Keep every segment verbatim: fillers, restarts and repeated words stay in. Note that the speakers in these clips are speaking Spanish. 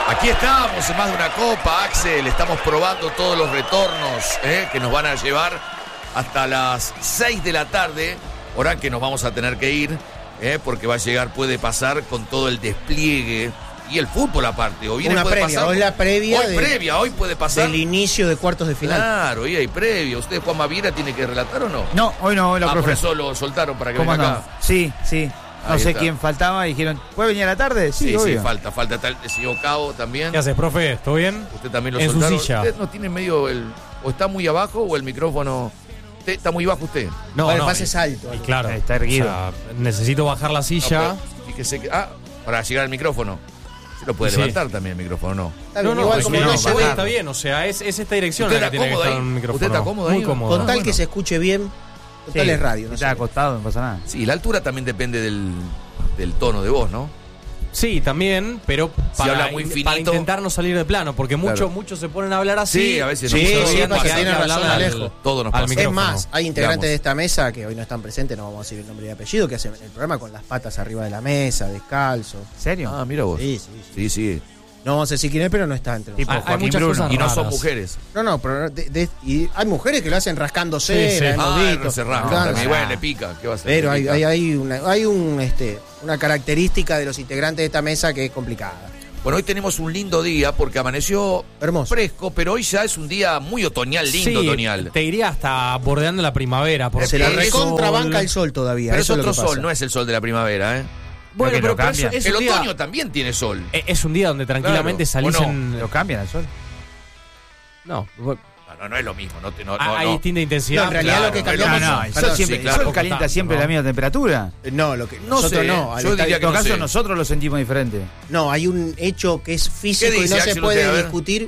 Aquí estamos en Más de una Copa, Axel. Estamos probando todos los retornos ¿eh? que nos van a llevar hasta las seis de la tarde, hora que nos vamos a tener que ir, ¿eh? porque va a llegar, puede pasar con todo el despliegue y el fútbol aparte. O viene, una puede previa, pasar, hoy la previa. Hoy de, previa, hoy puede pasar. Del inicio de cuartos de final. Claro, hoy hay previa. ¿Usted, Juan Maviera, tiene que relatar o no? No, hoy no, hoy la ah, profe. por eso lo soltaron para que ¿Cómo venga no? acá. Sí, sí. No Ahí sé está. quién faltaba y dijeron, ¿puede venir a la tarde? Sí, Sí, obvio. sí, falta, falta. Está el señor Cao también. ¿Qué haces, profe? ¿Todo bien? Usted también lo en soltaron. su silla. ¿Usted no tiene medio el... o está muy abajo o el micrófono... ¿Usted está muy bajo usted? No, Ahora no. el pase es alto. Y claro, Está erguido. o sea, necesito bajar la silla. No, pero fíjese que... Ah, para llegar al micrófono. Se lo puede Sí. levantar también el micrófono, ¿no? Está No, bien, no, igual pues como no, no no, se está, ve, está bien, o sea, es, es esta dirección ¿Usted la que está tiene que cómodo estar ahí? el micrófono. ¿Usted está cómodo Muy ahí? cómodo. con tal bueno. que se escuche bien, total Sí, es radio. si No está sé. acostado, no pasa nada. Sí, la altura también depende del, del tono de voz, ¿no? Sí, también, pero Si habla para, muy in- finito. para intentar no salir de plano, porque muchos Claro. muchos se ponen a hablar así. Sí, a veces Sí, no. sí, Todo sí, nos porque pasa. tiene razón, hablar al- Alejo. Todo nos al pasa. Es micrófono. más, hay integrantes Digamos. de esta mesa que hoy no están presentes, no vamos a decir el nombre y apellido, que hacen el programa con las patas arriba de la mesa, descalzos. ¿En serio? Ah, mira vos. Sí, sí, sí. Sí, sí. No vamos a decir quién es, pero no está entre Tipo Hay- nosotros. hay Joaquín muchas Bruno. cosas Y no son raras. mujeres. No, no, pero de- de- y hay mujeres que lo hacen rascándose, Sí, sí. la hemos Ah, visto. no se rasca Claro, también. sí. Bueno, le pica. ¿Qué va a hacer? Pero Le hay, pica. hay, hay, una, hay un, este, una característica de los integrantes de esta mesa que es complicada. Bueno, hoy tenemos un lindo día porque amaneció Hermoso. fresco, pero hoy ya es un día muy otoñal, lindo Sí, otoñal. te diría hasta bordeando la primavera. Porque Se la es recontrabanca el sol todavía. Pero es eso es lo otro que pasa. sol, no es el sol de la primavera, ¿eh? Bueno, Creo que pero, lo pero cambia. eso es El un día- otoño también tiene sol. eh, es un día donde tranquilamente Claro, salís ¿o no? en... Lo cambian al sol. No, No, no, no es lo mismo. No, te- no, Ah, no, hay no. distinta intensidad. No, en realidad claro, lo que no, No, cambiamos... no, el sol, Perdón, siempre, sí, claro. el sol calienta siempre No. la misma temperatura. Eh, No, lo que No nosotros sé, no. yo Al diría En estar- todo no caso, sé. nosotros lo sentimos diferente. No, hay un hecho que es físico ¿Qué y dice, no se Axel, puede usted? A ver. discutir.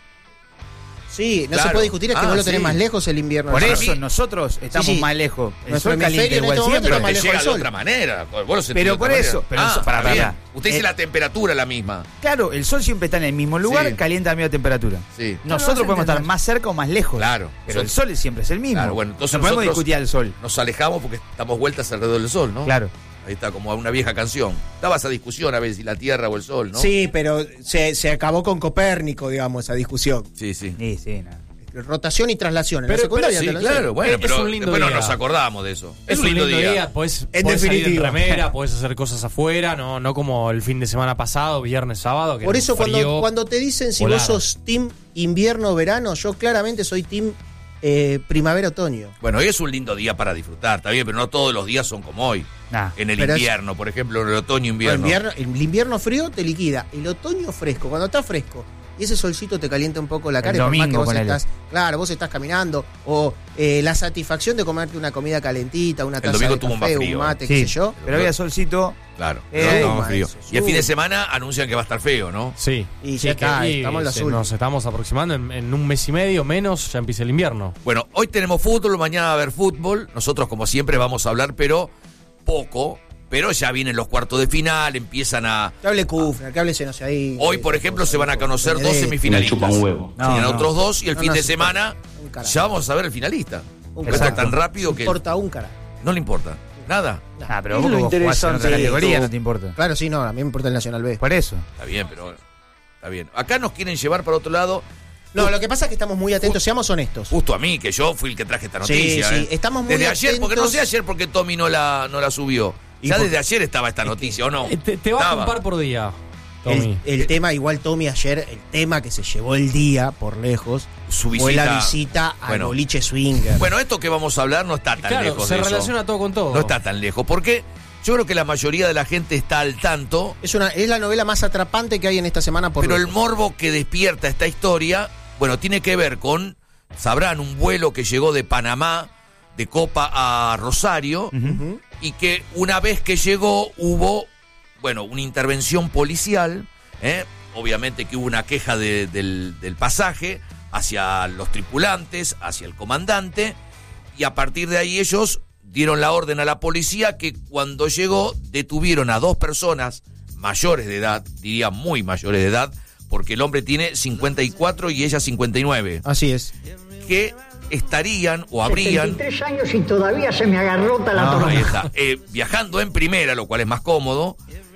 Sí, no Claro. se puede discutir, es que Ah, no lo tenés sí. más lejos el invierno. Por del eso sol. nosotros estamos sí. más lejos. El Nuestro sol calienta hemisferio en igual este momento siempre. Pero está más te lejos llega del de sol. otra manera. Vos lo sentís Pero de por otra eso, manera. pero ah, eso- para, está para, bien. para. Usted dice Eh, la temperatura la misma. Claro, el sol siempre está en el mismo lugar, Sí. calienta a la misma temperatura. Sí. Nosotros No, no vas a podemos estar entender. más cerca o más lejos. Claro. Pero Son- el sol siempre es el mismo. Claro, bueno, entonces no podemos nosotros- discutir al sol. Nos alejamos porque damos vueltas alrededor del sol, ¿no? Claro. Ahí está, como una vieja canción. Estaba esa discusión a ver si la Tierra o el Sol, ¿no? Sí, pero se, se acabó con Copérnico, digamos, esa discusión. Sí, sí. Sí, sí, nada. Rotación y traslación. En Pero- la secundaria Sí, te lo claro, enseñan. bueno, Es pero un lindo después no día. nos acordamos de eso. Es un lindo día, podés, En podés salir en definitiva. remera, podés hacer cosas afuera, no, no como el fin de semana pasado, viernes, sábado. Que Por era eso un cuando, frío. cuando te dicen si polar. vos sos team invierno o verano, yo claramente soy team eh, primavera-otoño. Bueno, hoy es un lindo día para disfrutar, está bien, pero no todos los días son como hoy. Nah. En el Pero es- invierno, por ejemplo, en el El otoño-invierno. invierno, el invierno frío te liquida. El otoño fresco, cuando está fresco y ese solcito te calienta un poco la El cara y por más que domingo, vos ponele. estás, claro, vos estás caminando o eh, la satisfacción de comerte una comida calentita, una El taza domingo de tuvo café, más frío, un mate, Sí, qué sé yo. pero había solcito. Claro, Eh, no, no, suma frío. eso, Y el fin de suma. semana anuncian que va a estar feo, ¿no? Sí. Y Sí, ya está, que- y estamos en la se- azul. Nos estamos aproximando en, en un mes y medio menos, ya empieza el invierno. Bueno, hoy tenemos fútbol, mañana va a haber fútbol. Nosotros, como siempre, vamos a hablar, pero poco. Pero ya vienen los cuartos de final, empiezan a... Que hable Kufner, que hable ese no sé ahí. Hoy, eh, por esa ejemplo, cosa, se van a ¿no? conocer dos Benedetto. semifinalistas. Me chupa un huevo. No, Tienen no. otros dos y el No, fin no, de sí, semana un carajo. ya vamos a ver el finalista. Un Esto es carajo. tan rápido que Importa un cara. no le importa. Nada. Ah, pero Es vos lo como jugás en otra interesante de categoría esto. no te importa. Claro, sí, no, a mí me importa el Nacional B. Por eso. Está bien, pero está bien. Acá nos quieren llevar para otro lado. No, lo que pasa es que estamos muy atentos, seamos honestos. Justo a mí, que yo fui el que traje esta noticia. sí, ¿eh? estamos muy Desde ayer, porque no atentos. sé ayer porque Tommy no la, no la subió. Y Ya por- desde ayer estaba esta noticia, ¿o no? Eh, Te, te vas Estaba. un par por día, Tommy. El, el tema, igual Tommy ayer, el tema que se llevó el día por lejos Su fue la visita- visita al Bueno. boliche swinger. Bueno, esto que vamos a hablar no está tan claro, lejos se de eso. relaciona todo con todo. No está tan lejos. Porque yo creo que la mayoría de la gente está al tanto, es, una, es la novela más atrapante que hay en esta semana por pero el lejos. morbo que despierta esta historia, bueno, tiene que ver con, sabrán, un vuelo que llegó de Panamá, de Copa a Rosario, Ujú. y que una vez que llegó hubo, bueno, una intervención policial, ¿eh? Obviamente que hubo una queja de- del, del pasaje hacia los tripulantes, hacia el comandante, y a partir de ahí ellos dieron la orden a la policía que cuando llegó detuvieron a dos personas mayores de edad, diría muy mayores de edad, porque el hombre tiene cincuenta y cuatro y ella cincuenta y nueve, Así es. que estarían o habrían... setenta y tres años y todavía se me agarrota la Ahí torna. está. Eh, viajando en primera, lo cual es más cómodo,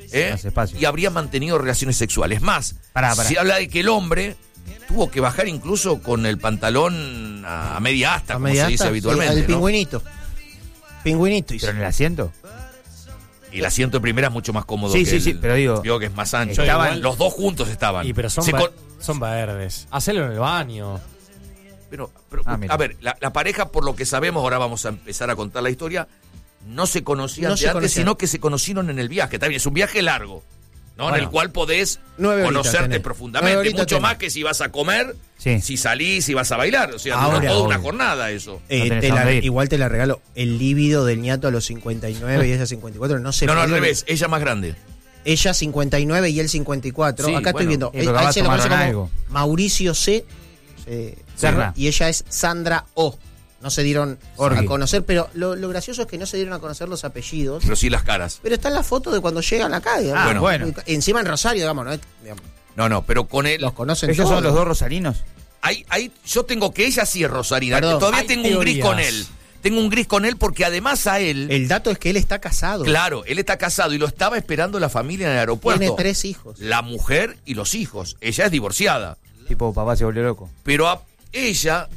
¿eh? Más espacio. Y habría mantenido relaciones sexuales. Más, Pará, pará. se habla de que el hombre tuvo que bajar incluso con el pantalón a, a media asta, A como media se dice asta, habitualmente. sí, el ¿no? pingüinito. Pingüinito. hizo. ¿Pero en el asiento? Y el asiento de primera es mucho más cómodo Sí, que sí, el, sí, pero digo, digo que es más ancho. estaban- Los dos juntos estaban. Y pero son, Se ver- con- son verdes. Hacelo en el baño. Pero, pero, Ah, mira. a ver, la, la pareja, por lo que sabemos, ahora vamos a empezar a contar la historia, no se conocían No de se antes, conocían. sino que se conocieron en el viaje. También es un viaje largo, ¿no? En Bueno. el cual podés Nueve horitas conocerte tenés. profundamente. Nueve horitas Mucho tenés. más que si vas a comer, Sí. si salís, si vas a bailar. O sea, dura Ahora, toda una obvio. jornada eso. Eh, No tenés te a la- dónde ir. igual te la regalo. El líbido del ñato a los cincuenta y nueve y ella cincuenta y cuatro no se No, no, al podía- revés, ella más grande. Ella cincuenta y nueve y él cincuenta y cuatro. Sí, Acá estoy bueno. viendo. Sí, pero Él- a capaz él se lo conoce tomaron como algo. Mauricio C. eh, Serra. Y ella es Sandra O. No se dieron Orgui. a conocer, pero lo, lo gracioso es que no se dieron a conocer los apellidos. Pero sí las caras. Pero está en la foto de cuando llegan acá. digamos. Ah, Bueno. bueno. Encima en Rosario, digamos, ¿no? Digamos, No, no, pero con él. los conocen ¿Ellos todos. son los dos rosarinos? Hay, hay, yo tengo que ella sí es Rosarina. Perdón, Todavía hay tengo un gris teorías. con él. Tengo un gris con él porque además a él. El dato es que él está casado. Claro, él está casado y lo estaba esperando la familia en el aeropuerto. Tiene tres hijos. La mujer y los hijos. Ella es divorciada. Tipo, papá se volvió loco. Pero a ella,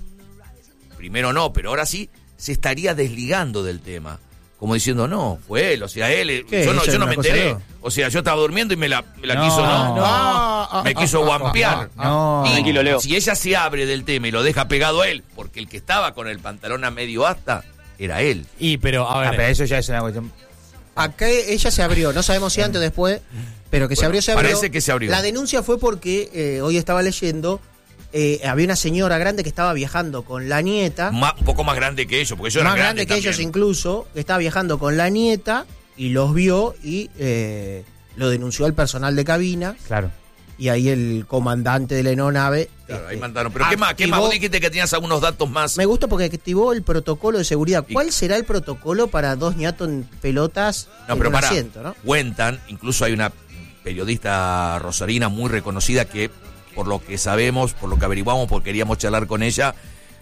primero no, pero ahora sí, se estaría desligando del tema. Como diciendo, no, fue él, o sea, él, eh, ¿Qué? yo no, ¿Hizo yo no una me cosa enteré. yo? O sea, yo estaba durmiendo y me la, me la No, quiso, ¿no? no. Ah, ah, Me ah, quiso ah, guampear. ah, No. Y Tranquilo, Leo. si ella se abre del tema y lo deja pegado a él, porque el que estaba con el pantalón a medio asta era él. Y pero, a ver. Ah, pero eso ya es una cuestión. Acá ella se abrió, no sabemos si antes o después, pero que se Bueno, abrió, se abrió. parece que se abrió. La denuncia fue porque eh, hoy estaba leyendo, eh, había una señora grande que estaba viajando con la nieta, Ma- un poco más grande que ellos, porque ellos más eran grande grandes que ellos también. incluso, que estaba viajando con la nieta y los vio y eh, lo denunció al personal de cabina Claro. y ahí el comandante de la aeronave. Claro, ahí este, mandaron. Pero ¿qué más? ¿Qué más? activó- Vos dijiste que tenías algunos datos más. Me gusta porque activó el protocolo de seguridad. Y- ¿Cuál será el protocolo para dos ñatos en pelotas No, en pero un para, asiento, no? cuentan, incluso hay una periodista rosarina muy reconocida que, por lo que sabemos, por lo que averiguamos, porque queríamos charlar con ella,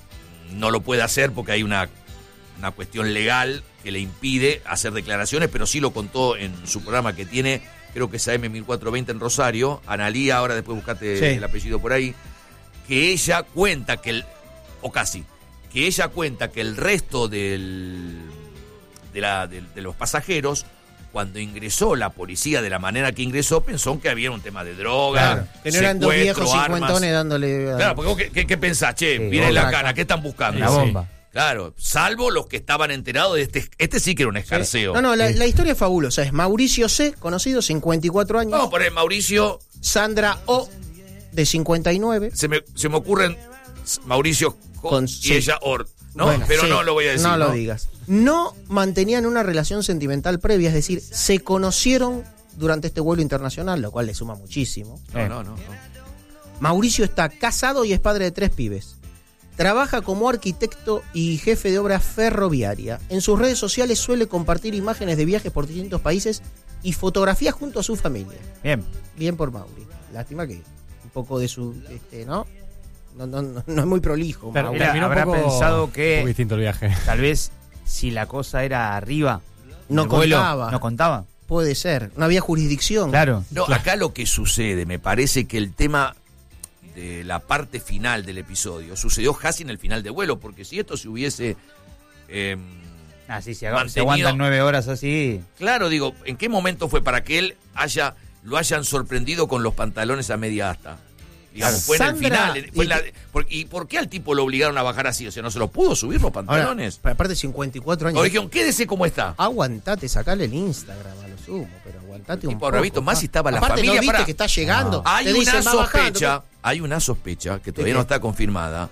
no lo puede hacer porque hay una, una cuestión legal que le impide hacer declaraciones, pero sí lo contó en su programa que tiene, creo que es A M mil cuatrocientos veinte en Rosario, Analía, ahora después buscate Sí. el apellido por ahí, que ella cuenta que el, o casi, que ella cuenta que el resto del, de, la, de, de los pasajeros, cuando ingresó la policía de la manera que ingresó, pensó que había un tema de droga, Claro, que no eran dos secuestro, viejos armas. cincuentones dándole. Claro, porque vos qué, qué- qué pensás, che, Sí, miren la otra cara, acá. ¿qué están buscando? La Sí. bomba. Claro, salvo los que estaban enterados de este, este sí que era un escarceo. No, no, la, la historia es fabulosa. Es Mauricio C., conocido, cincuenta y cuatro años. Vamos a poner Mauricio, Sandra O., de cincuenta y nueve. se me, se me ocurren Mauricio Jo- Con- y sí. ella Or, ¿no? Bueno, Pero sí, no lo voy a decir. No lo ¿no? digas. No mantenían una relación sentimental previa, es decir, se conocieron durante este vuelo internacional, lo cual le suma muchísimo. No, Eh. no, no, no. Mauricio está casado y es padre de tres pibes. Trabaja como arquitecto y jefe de obra ferroviaria. En sus redes sociales suele compartir imágenes de viajes por distintos países y fotografías junto a su familia. Bien. Bien por Mauri. Lástima que un poco de su, este, ¿no? No, no, no, no es muy prolijo. Pero Mauri. Mira, terminó un habrá poco- pensado que- un poco distinto el viaje. Tal vez si la cosa era arriba, No el vuelo, contaba. no contaba. Puede ser. No había jurisdicción. Claro. No, acá lo que sucede, me parece que el tema de la parte final del episodio sucedió casi en el final de vuelo, porque si esto se hubiese... eh, Ah, sí, si aga- se mantenido- aguantan nueve horas así. Claro, digo, ¿en qué momento fue para que él haya lo hayan sorprendido con los pantalones a media asta? Digamos, Claro. fue en el Sandra, final. en- fue y- en la- por- ¿Y por qué al tipo lo obligaron a bajar así? O sea, ¿no se lo pudo subir los Ahora, pantalones? pero aparte cincuenta y cuatro años. O dijeron, quédese como está. Aguantate, sacale el Instagram a lo sumo, pero aguantate un Tipo, poco. habrá visto más si estaba la Aparte, familia, ¿no viste pará. que está llegando? Hay Te una dicen, va bajando, sospecha, hay una sospecha que todavía qué? no está confirmada,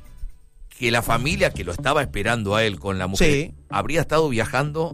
que la familia que lo estaba esperando a él con la mujer Sí. habría estado viajando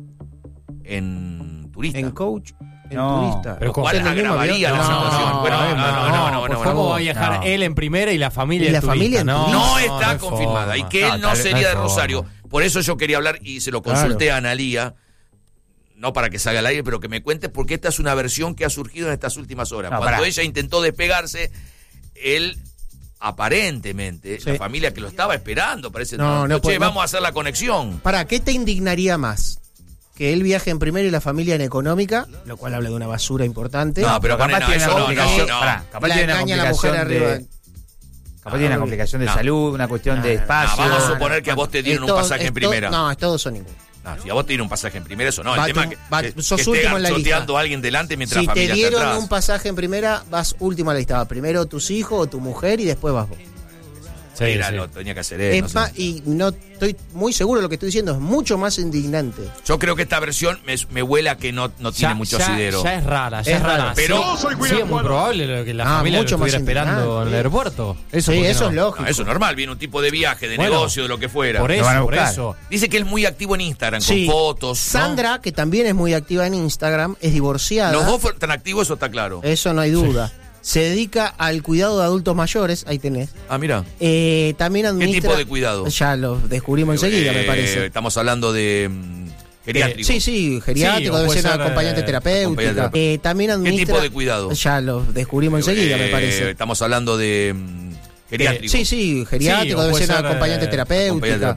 en turista. En coach, en No, turista. pero Lo cual ¿En el mismo agravaría avión? la No, situación. Bueno, no, no, no, no, no, por no, ¿Cómo no. va a viajar No. él en primera y la familia Y la en turista? familia en no, turista. No no, está hay confirmada forma. y que No, él no tal vez sería no de hay Rosario. forma. Por eso yo quería hablar y se lo Claro. consulté a Analía, no para que salga al aire, pero que me cuente porque esta es una versión que ha surgido en estas últimas horas. No, Cuando pará. ella intentó despegarse, él aparentemente, Sí. la familia que lo estaba esperando, parece, No, no, no che, puede- no- vamos a hacer la conexión. ¿Para qué te indignaría más? que él viaje en primero y la familia en económica, lo cual habla de una basura importante. No, pero capaz Nena, tiene eso una no, complicación. no, no. Pará, capaz La tiene una engaña a la mujer complicación arriba. de. Capaz tiene una complicación de no. salud, una cuestión de No, no, no. espacio. No, vamos a No, suponer no, que a vos te dieron es un todo- pasaje es en todo- primera. No, es todos son igual. No, si a vos te dieron un pasaje en primera, eso no. Va el tema tu- que, va- que- sos que último esté en la lista. choteando a alguien delante mientras Si la te familia está dieron atrás. un pasaje en primera, vas último a la lista. Va primero tus hijos o tu mujer y después vas vos. Sí, Era, sí. lo tenía que hacer él, Es no sé. más, y no estoy muy seguro de lo que estoy diciendo, es mucho más indignante. Yo creo que esta versión me, me huele a que no, no tiene Ya- mucho ya, asidero. ya es rara, ya Es es, rara. rara. Pero- sí, sí, es muy probable lo que la Ah, familia lo mucho más estuviera esperando indignante. en el aeropuerto. Eso, Sí, ¿por qué eso no? es lógico. No, eso es normal, viene un tipo de viaje, de Bueno, negocio, de lo que fuera. Por Lo eso, van a por buscar. eso. Dice que es muy activo en Instagram, Sí. con fotos. ¿no? Sandra, que también es muy activa en Instagram, es divorciada. Los dos fueron tan activos, eso está claro. Eso no hay duda. Se dedica al cuidado de adultos mayores, ahí tenés. Ah, mira. Eh, también administra... tipo de cuidado? Ya lo descubrimos enseguida, Eh, me parece. Estamos hablando de mm, geriátrico. Sí, sí, geriátrico, Sí, o debe puede ser ser, acompañante eh, terapéutica. acompañante Eh, también ¿Qué administra... tipo de cuidado? Ya lo descubrimos enseguida, me Eh, parece. Estamos hablando de mm, geriátrico. Sí, sí, geriátrico, Sí, o debe puede ser ser, acompañante eh, terapéutica. acompañante